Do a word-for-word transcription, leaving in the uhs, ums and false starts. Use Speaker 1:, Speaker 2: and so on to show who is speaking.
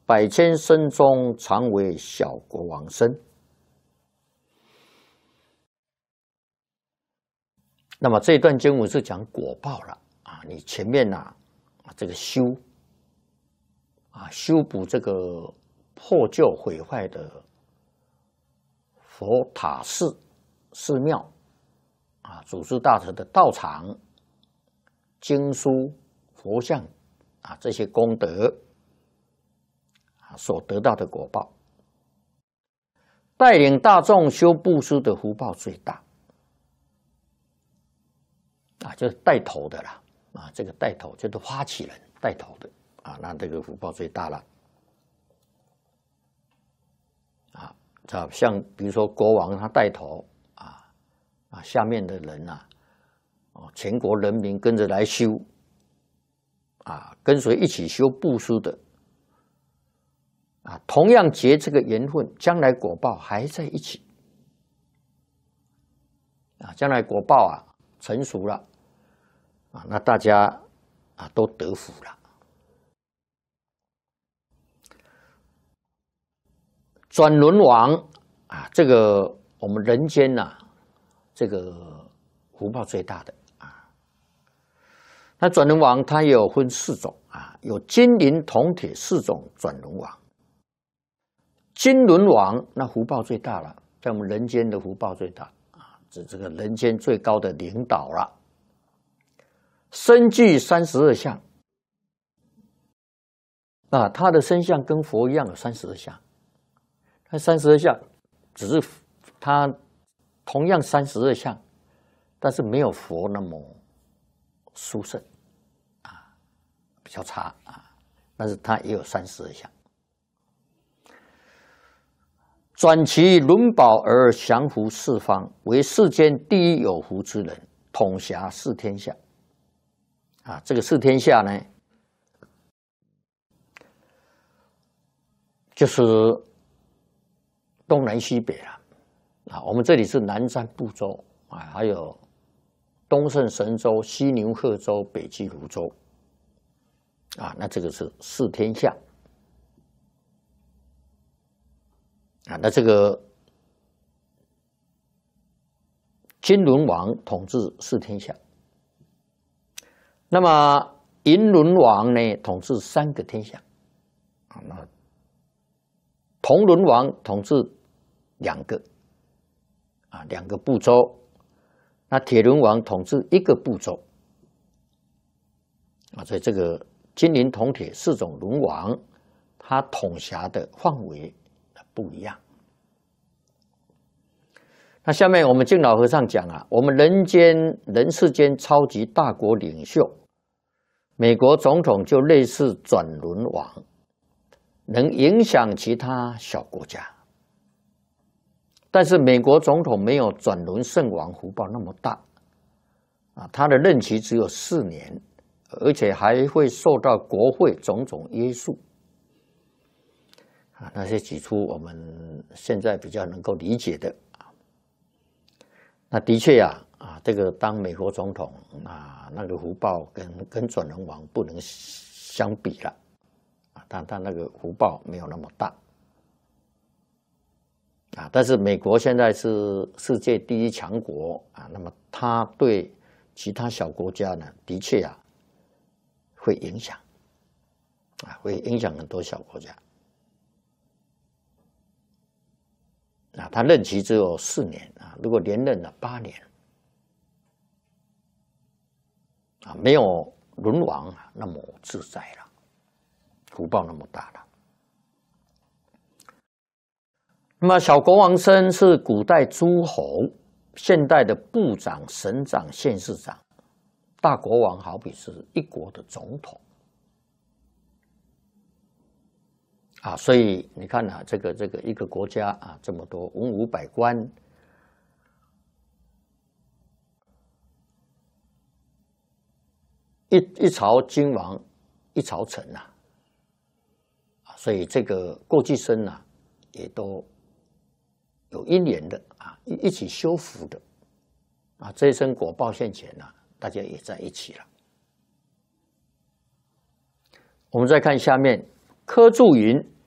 Speaker 1: 百千生中常为小国王生。那么这一段经文是讲果报了啊，你前面呐、啊，这个修啊，修补这个破旧毁坏的佛塔寺寺庙啊，祖师大德的道场、经书、佛像啊，这些功德啊所得到的果报，带领大众修布施的福报最大。啊，就是带头的啦，啊，这个带头就是发起人带头的啊，那这个福报最大了。啊，像比如说国王他带头啊，啊，下面的人呐、啊，哦，全国人民跟着来修，啊，跟随一起修布施的，啊，同样结这个缘分，将来果报还在一起，啊，将来果报啊。成熟了啊，那大家啊都得福了。转轮王啊，这个我们人间呐、啊，这个福报最大的啊。那转轮王它也有分四种啊，有金银铜铁四种转轮王。金轮王那福报最大了，在我们人间的福报最大。是这个人间最高的领导了，身具三十二相啊，他的身相跟佛一样有三十二相，他三十二相只是他同样三十二相，但是没有佛那么殊胜啊，比较差啊，但是他也有三十二相。转其轮宝而降服四方，为世间第一有福之人，统辖四天下。啊，这个四天下呢，就是东南西北了。啊，我们这里是南瞻部洲啊，还有东胜神州、西牛贺州、北俱泸州。啊，那这个是四天下。啊，那这个金轮王统治四天下，那么银轮王呢统治三个天下，啊，那铜轮王统治两个，啊，两个部洲，那铁轮王统治一个部洲，啊，所以这个金银铜铁四种轮王，它统辖的范围不一样。那下面我们敬老和尚讲啊，我们人间人世间超级大国领袖，美国总统就类似转轮王，能影响其他小国家。但是美国总统没有转轮圣王福报那么大啊，他的任期只有四年，而且还会受到国会种种约束。啊，那些举出我们现在比较能够理解的啊。那的确呀，啊，这个当美国总统啊，那个福报跟跟转轮王不能相比了，啊，但但那个福报没有那么大，啊，但是美国现在是世界第一强国啊，那么它对其他小国家呢，的确啊，会影响，啊，会影响很多小国家。啊，他任期只有四年啊，如果连任了八年，啊，没有轮王啊那么自在了，福报那么大了。那么小国王生是古代诸侯，现代的部长、省长、县市长，大国王好比是一国的总统。啊，所以你看啊，这个这个一个国家啊，这么多文武百官，一一朝君王，一朝臣呐，啊，所以这个过去生呐，也都有因缘的啊，一一起修福的，啊，这一生果报现前呐，大家也在一起了。我们再看下面。 科祝云